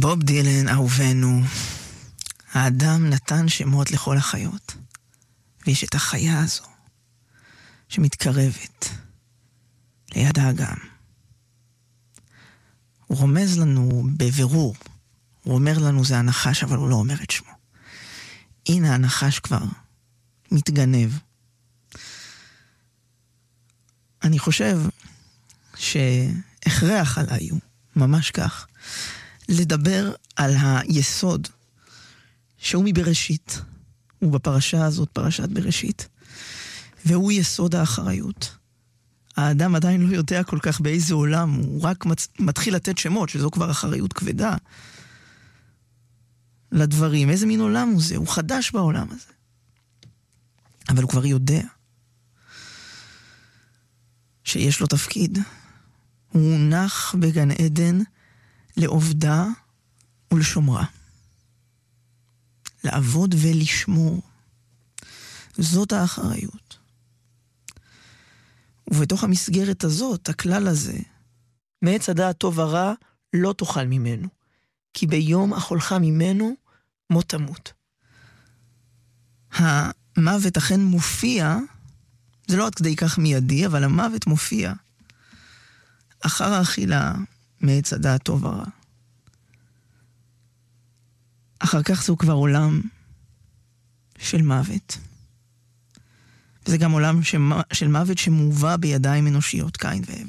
בוב דילן, אהובנו, האדם נתן שמות לכל החיות, ויש את החיה הזו שמתקרבת ליד האגם. הוא רומז לנו בבירור, הוא אומר לנו זה הנחש, אבל הוא לא אומר את שמו. הנה הנחש כבר מתגנב. אני חושב שהכרח עליי הוא, ממש כך, לדבר על היסוד שהוא מבראשית, הוא בפרשה הזאת, פרשת בראשית, והוא יסוד האחריות. האדם עדיין לא יודע כל כך באיזה עולם, הוא רק מתחיל לתת שמות, שזו כבר אחריות כבדה לדברים. איזה מין עולם הוא זה? הוא חדש בעולם הזה. אבל הוא כבר יודע שיש לו תפקיד. הוא הונח בגן עדן לעובדה ולשומרה. לעבוד ולשמור. זאת האחריות. ובתוך המסגרת הזאת, הכלל הזה, מעץ הדעת טוב ורע לא תאכל ממנו, כי ביום אכולך ממנו מות תמות. המוות אכן מופיע, זה לא עד כדי כך מיידי, אבל המוות מופיע אחר האכילה מעץ הדעת טוב ורע. אחר כך זהו כבר עולם של מוות. וזה גם עולם של מוות שמובא בידיים אנושיות, קין והבל.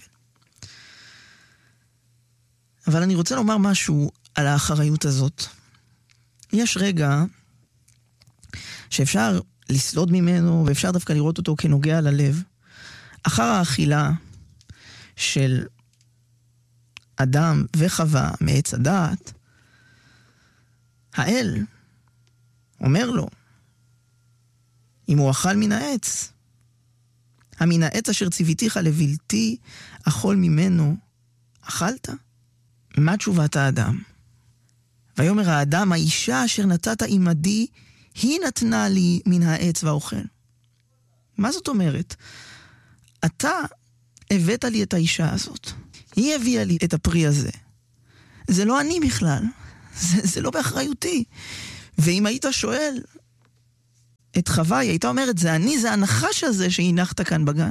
אבל אני רוצה לומר משהו על האחריות הזאת. יש רגע שאפשר לסלוד ממנו, ואפשר דווקא לראות אותו כנוגע ללב. אחר האכילה של אדם וחווה מעץ הדעת, האל אומר לו, אם הוא אכל מן העץ, המן העץ אשר ציוויתיך לבלתי אכול ממנו, אכלת? מה תשובת האדם? ויאמר האדם, האישה אשר נתת עמדי, היא נתנה לי מן העץ והאוכל. מה זאת אומרת? אתה הבאת לי את האישה הזאת. היא הביאה לי את הפרי הזה. זה לא אני בכלל. זה לא באחריותי. ואם היית שואל את חווה, היא הייתה אומרת, זה אני, זה הנחש הזה שהנחת כאן בגן.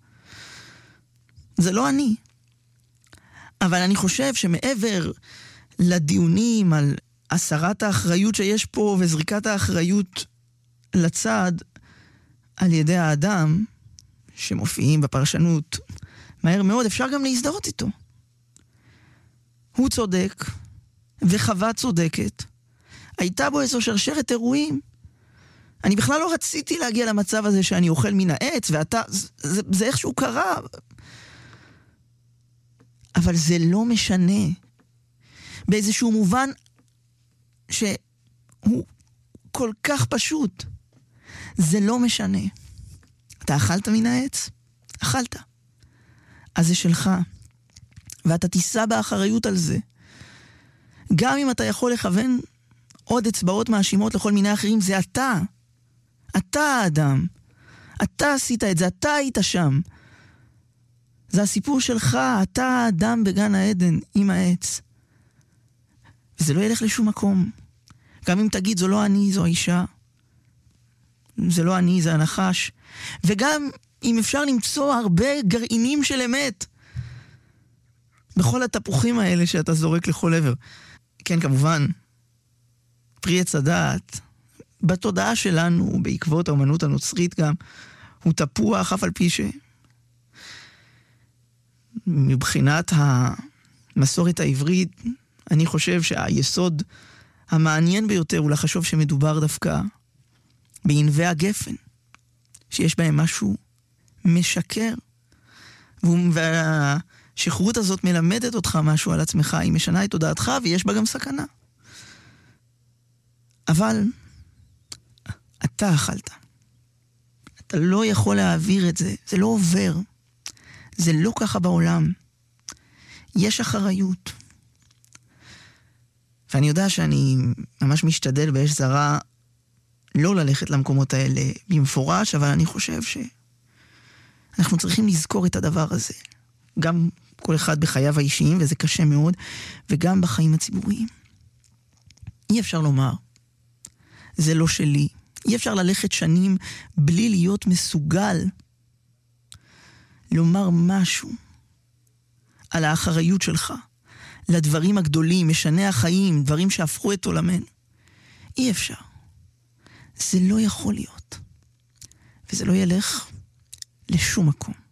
זה לא אני. אבל אני חושב שמעבר לדיונים על הסרת האחריות שיש פה וזריקת האחריות לצד על ידי האדם שמופיעים בפרשנות מהר מאוד, אפשר גם להזדהות איתו. הוא צודק וחווה צודקת. הייתה בו איזו שרשרת אירועים. אני בכלל לא רציתי להגיע למצב הזה שאני אוכל מן העץ, ואתה, זה איכשהו קרה. אבל זה לא משנה. באיזשהו מובן שהוא כל כך פשוט. זה לא משנה. אתה אכלת מן העץ? אכלת. אז זה שלך. ואתה תישא באחריות על זה. גם אם אתה יכול לכוון עוד אצבעות מאשימות לכל מיני אחרים, זה אתה. אתה האדם. אתה עשית את זה, אתה היית שם. זה הסיפור שלך, אתה האדם בגן העדן עם העץ. וזה לא ילך לשום מקום. גם אם תגיד, זו לא אני, זו האישה. זה לא אני, זה הנחש. וגם אם אפשר למצוא הרבה גרעינים של אמת, בכל התפוחים האלה שאתה זורק לכל עבר. כן, כמובן, פרי עץ הדעת, בתודעה שלנו, בעקבות האמנות הנוצרית גם, הוא תפוח אף על פי ש... מבחינת המסורת העברית, אני חושב שהיסוד המעניין ביותר הוא לחשוב שמדובר דווקא בענבי הגפן, שיש בהם משהו משקר, והשכרות הזאת מלמדת אותך משהו על עצמך, היא משנה את תודעתך ויש בה גם סכנה. אבל אתה אכלת. אתה לא יכול להעביר את זה, זה לא עובר. זה לא ככה בעולם. יש אחריות. ואני יודע שאני ממש משתדל באש זרה לא ללכת למקומות האלה במפורש, אבל אני חושב שאנחנו צריכים לזכור את הדבר הזה. גם כל אחד בחייו האישיים, וזה קשה מאוד, וגם בחיים הציבוריים. אי אפשר לומר, זה לא שלי. אי אפשר ללכת שנים בלי להיות מסוגל לומר משהו על האחריות שלך, לדברים הגדולים, משני החיים, דברים שהפכו את עולמנו. אי אפשר. זה לא יכול להיות. וזה לא ילך לשום מקום.